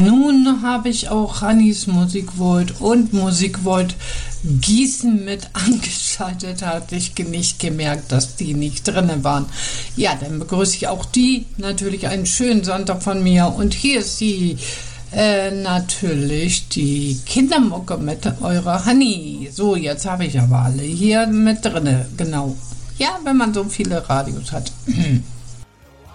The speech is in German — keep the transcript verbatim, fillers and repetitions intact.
Nun habe ich auch Hannis Musikvolt und Musikvolt Gießen mit angeschaltet. Hatte ich nicht gemerkt, dass die nicht drin waren. Ja, dann begrüße ich auch die. Natürlich einen schönen Sonntag von mir. Und hier ist die, äh, natürlich die Kindermucke mit eurer Hanni. So, jetzt habe ich aber alle hier mit drinne. Genau. Ja, wenn man so viele Radios hat.